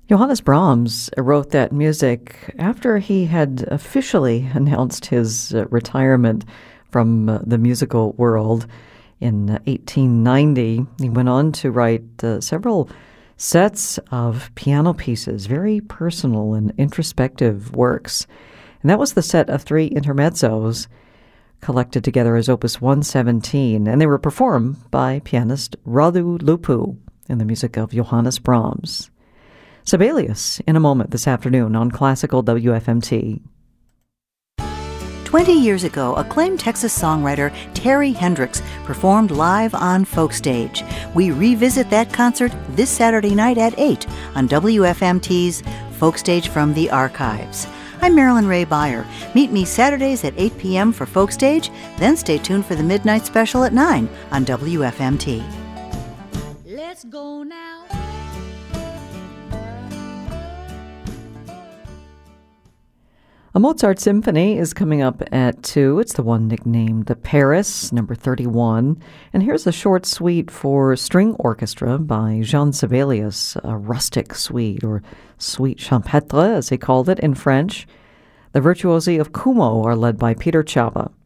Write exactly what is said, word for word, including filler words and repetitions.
Johannes Brahms wrote that music after he had officially announced his uh, retirement from uh, the musical world in eighteen ninety. He went on to write uh, several sets of piano pieces, very personal and introspective works. And that was the set of three intermezzos collected together as Opus one seventeen, and they were performed by pianist Radu Lupu in the music of Johannes Brahms. Sibelius in a moment this afternoon on Classical W F M T. Twenty years ago, acclaimed Texas songwriter Terry Hendricks performed live on Folk Stage. We revisit that concert this Saturday night at eight on W F M T's Folk Stage from the Archives. I'm Marilyn Ray Beyer. Meet me Saturdays at eight p.m. for Folk Stage, then stay tuned for the Midnight Special at nine on W F M T. Let's go now. A Mozart symphony is coming up at two. It's the one nicknamed the Paris, number thirty-one. And here's a short suite for string orchestra by Jean Sibelius, a rustic suite, or suite champêtre, as he called it in French. The virtuosi of Kumo are led by Peter Chapa.